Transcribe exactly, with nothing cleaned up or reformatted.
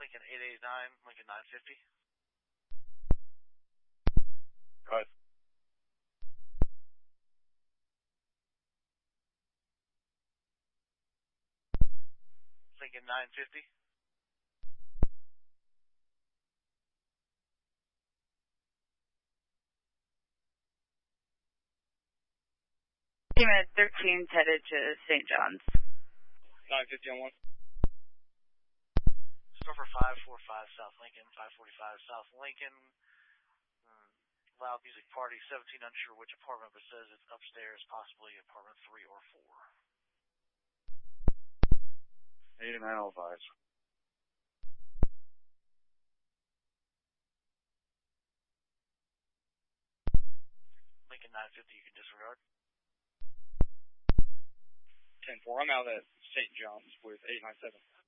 Lincoln eight eighty-nine, Lincoln nine fifty. Go ahead. Lincoln nine fifty. Unit thirteen headed to Saint John's. nine fifty on one. Store for five forty-five South Lincoln, five forty-five South Lincoln. Um, loud music party, seventeen, unsure which apartment, but says it's upstairs, possibly apartment three or four. eighty-nine oh five. Lincoln nine fifty, you can disregard. ten four, I'm out at Saint John's with eight nine seven.